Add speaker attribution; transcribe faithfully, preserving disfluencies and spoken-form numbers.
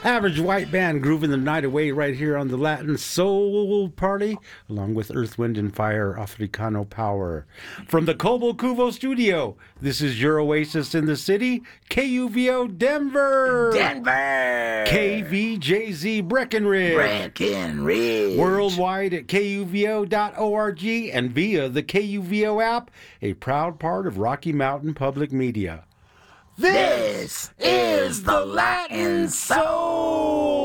Speaker 1: Average White Band grooving the night away right here on the Latin Soul Party, along with Earth, Wind, and Fire, Africano Power. From the Cobo Cuvo studio, this is your oasis in the city, K U V O Denver.
Speaker 2: Denver.
Speaker 1: K V J Z Breckenridge.
Speaker 2: Breckenridge.
Speaker 1: Worldwide at K U V O dot org and via the K U V O app, a proud part of Rocky Mountain Public Media.
Speaker 2: This is the Latin Soul.